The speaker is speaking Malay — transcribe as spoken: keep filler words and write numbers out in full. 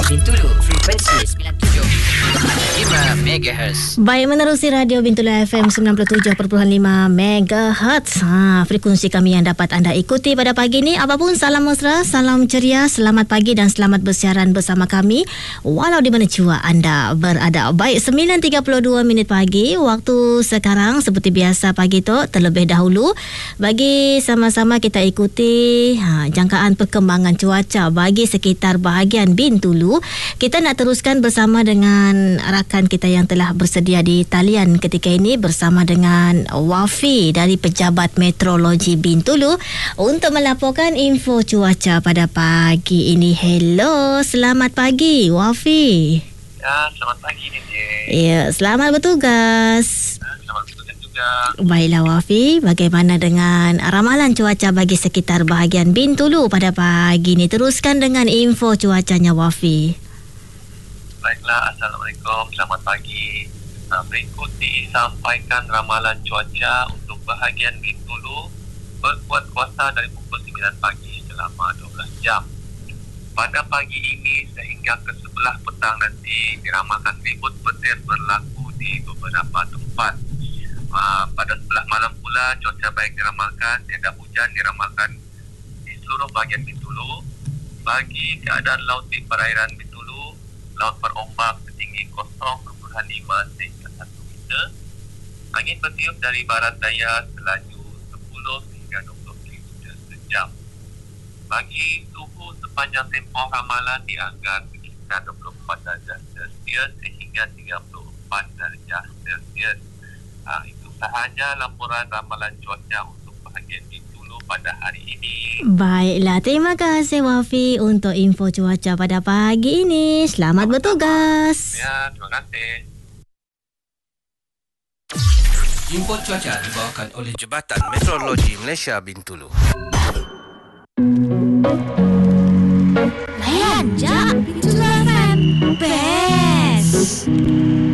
Bintulu, frekuensi sembilan puluh tujuh perpuluhan lima megahertz. Baik, menerusi Radio Bintulu F M sembilan puluh tujuh perpuluhan lima megahertz. Ha, frekuensi kami yang dapat anda ikuti pada pagi ini. Apapun, salam mesra, salam ceria, selamat pagi dan selamat bersiaran bersama kami walau di mana jua anda berada. Baik, sembilan tiga puluh dua minit pagi waktu sekarang. Seperti biasa pagi tu, terlebih dahulu bagi sama-sama kita ikuti ha, jangkaan perkembangan cuaca bagi sekitar bahagian Bintulu. Kita nak teruskan bersama dengan rakan kita yang telah bersedia di talian ketika ini bersama dengan Wafi dari Pejabat Meteorologi Bintulu untuk melaporkan info cuaca pada pagi ini. Hello, selamat pagi Wafi. Ya, selamat pagi ni dia. Ya, selamat bertugas. Ya, selamat bertugas juga. Baiklah Wafi, bagaimana dengan ramalan cuaca bagi sekitar bahagian Bintulu pada pagi ini? Teruskan dengan info cuacanya Wafi. Baiklah, Assalamualaikum, selamat pagi. Uh, berikut disampaikan ramalan cuaca untuk bahagian Bintulu berkuat kuasa dari pukul sembilan pagi selama dua belas jam. Pada pagi ini sehingga ke sebelah petang nanti diramalkan ribut petir berlaku di beberapa tempat. Uh, pada sebelah malam pula cuaca baik diramalkan, tiada hujan diramalkan di seluruh bahagian Bintulu. Bagi keadaan laut di perairan Bintulu, laut berombak setinggi kosong perpuluhan lima sehingga satu meter. Angin bertiup dari barat daya selaju sepuluh hingga dua puluh kilometer sejam. Bagi suhu sepanjang tempoh ramalan dianggar sekitar dua puluh empat darjah Celsius sehingga tiga puluh empat darjah Celsius. Ha, itu sahaja laporan ramalan cuaca untuk bahagian Bintulu pada hari ini. Baiklah, terima kasih Wafi untuk info cuaca pada pagi ini. Selamat Sama-sama. bertugas. Ya, terima kasih. Info cuaca dibawakan oleh Jabatan Meteorologi Malaysia Bintulu. Layan je Bintulu F M. Best.